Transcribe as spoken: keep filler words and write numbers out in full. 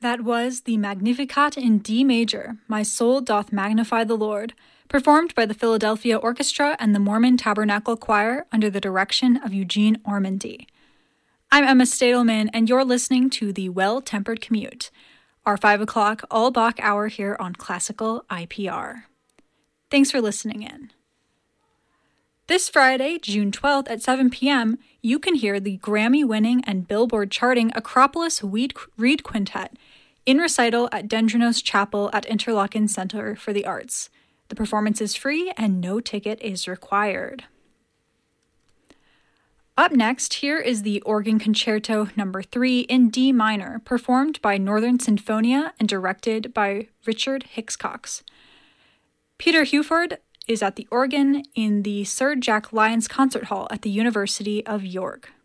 That was the Magnificat in D major, My Soul Doth Magnify the Lord, performed by the Philadelphia Orchestra and the Mormon Tabernacle Choir under the direction of Eugene Ormandy. I'm Emma Stadelman, and you're listening to the Well-Tempered Commute, our five o'clock all-Bach hour here on Classical I P R. Thanks for listening in. This Friday, June twelfth at seven p.m., you can hear the Grammy-winning and Billboard-charting Acropolis Reed Quintet in recital at Dendrinos Chapel at Interlochen Center for the Arts. The performance is free and no ticket is required. Up next, here is the Organ Concerto number three in D minor, performed by Northern Sinfonia and directed by Richard Hicks-Cox. Peter Hewford is at the organ in the Sir Jack Lyons Concert Hall at the University of York.